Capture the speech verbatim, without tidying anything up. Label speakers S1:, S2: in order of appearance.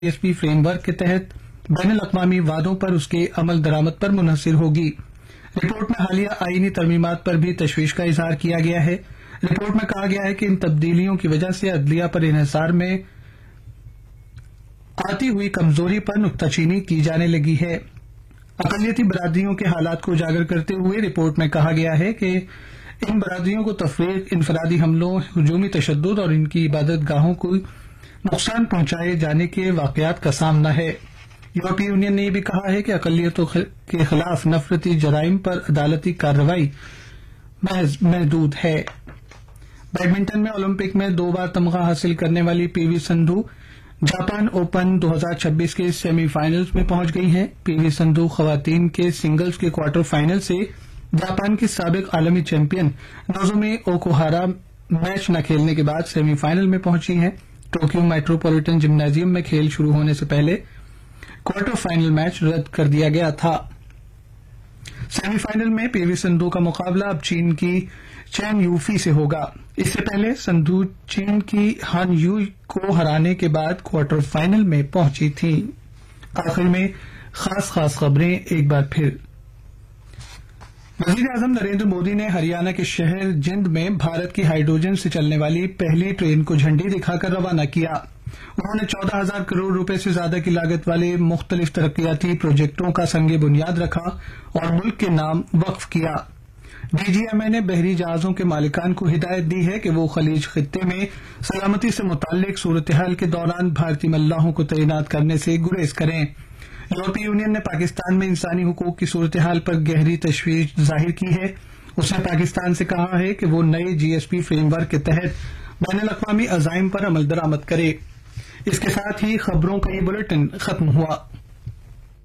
S1: جی S P frame work کے تحت بین الاقوامی وعدوں پر اس کے عمل درآمد پر منحصر ہوگی۔ رپورٹ میں حالیہ آئینی ترمیمات پر بھی تشویش کا اظہار کیا گیا ہے۔ رپورٹ میں کہا گیا ہے کہ ان تبدیلیوں کی وجہ سے عدلیہ پر انحصار میں آتی ہوئی کمزوری پر نکتہ چینی کی جانے لگی ہے۔ اقلیتی برادریوں کے حالات کو اجاگر کرتے ہوئے رپورٹ میں کہا گیا ہے کہ ان برادریوں کو تفریق، انفرادی حملوں، ہجومی تشدد اور ان کی عبادت گاہوں کو نقصان پہنچائے جانے کے واقعات کا سامنا ہے۔ یورپی یونین نے یہ بھی کہا ہے کہ اقلیتوں کے خلاف نفرتی جرائم پر عدالتی کارروائی محض محدود ہے۔ بیڈمنٹن میں اولمپک میں دو بار تمغہ حاصل کرنے والی پی وی سندھو جاپان اوپن دو ہزار چھبیس کے سیمی فائنلز میں پہنچ گئی ہیں۔ پی وی سندھو خواتین کے سنگلز کے کوارٹر فائنل سے جاپان کی سابق عالمی چیمپئن نوزومی اوکوہارا میچ نہ کھیلنے کے بعد سیمی فائنل میں پہنچی ہیں۔ ٹوکیو میٹروپولیٹن جمنازیم میں کھیل شروع ہونے سے پہلے کوارٹر فائنل میچ رد کر دیا گیا تھا۔ سیمی فائنل میں پی وی سندھو کا مقابلہ اب چین کی چین یوفی سے ہوگا۔ اس سے پہلے سندھو چین کی ہان یو کو ہرانے کے بعد کوارٹر فائنل میں پہنچی تھی۔ آخر میں خاص خاص خبریں ایک بار پھر۔ وزیر اعظم نریندر مودی نے ہریانہ کے شہر جند میں بھارت کی ہائیڈروجن سے چلنے والی پہلی ٹرین کو جھنڈی دکھا کر روانہ کیا۔ انہوں نے چودہ ہزار کروڑ روپے سے زیادہ کی لاگت والے مختلف ترقیاتی پروجیکٹوں کا سنگ بنیاد رکھا اور ملک کے نام وقف کیا۔ ڈی جی ایم اے نے بحری جہازوں کے مالکان کو ہدایت دی ہے کہ وہ خلیج خطے میں سلامتی سے متعلق صورتحال کے دوران بھارتی ملاحوں کو تعینات کرنے سے گریز کریں۔ یورپی یونین نے پاکستان میں انسانی حقوق کی صورتحال پر گہری تشویش ظاہر کی ہے۔ اس نے پاکستان سے کہا ہے کہ وہ نئے جی ایس پی فریم ورک کے تحت بین الاقوامی عزائم پر عمل درآمد کرے۔ اس کے ساتھ ہی خبروں کا یہ بلیٹن ختم ہوا۔